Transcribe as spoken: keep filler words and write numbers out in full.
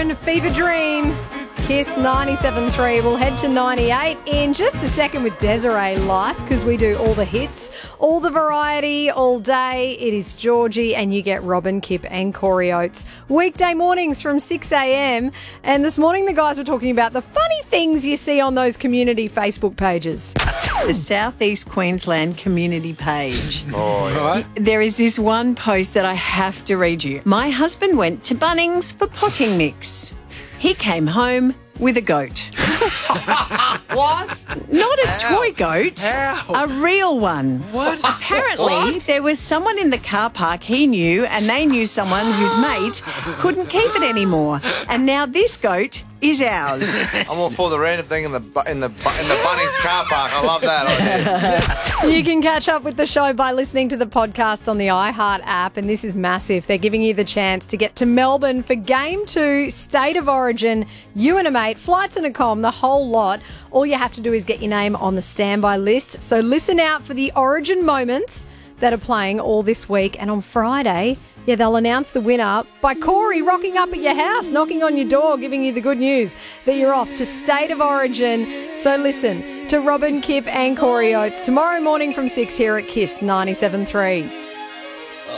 Origin, Fever Dream, Kiss ninety-seven point three. We'll head to ninety-eight in just a second with Desiree Life, because we do all the hits, all the variety, all day. It is Georgie, and you get Robin, Kip and Corey Oates weekday mornings from six a.m. And this morning the guys were talking about the funny things you see on those community Facebook pages. The South East Queensland community page. Oh, yeah. Right. There is this one post that I have to read you. My husband went to Bunnings for potting mix. He came home with a goat. What? Not a How? toy goat. How? A real one. What? Apparently, What? there was someone in the car park he knew, and they knew someone whose mate couldn't keep it anymore. And now this goat is ours. I'm all for the random thing in the bu- in the bu- in the Bunnings car park. I love that. You can catch up with the show by listening to the podcast on the iHeart app, and this is massive. They're giving you the chance to get to Melbourne for Game two, State of Origin, you and a mate, flights and a com, the whole lot. All you have to do is get your name on the standby list. So listen out for the Origin moments that are playing all this week, and on Friday, yeah, they'll announce the winner by Corey rocking up at your house, knocking on your door, giving you the good news that you're off to State of Origin. So listen to Robin, Kip and Corey Oates tomorrow morning from six here at Kiss ninety-seven point three.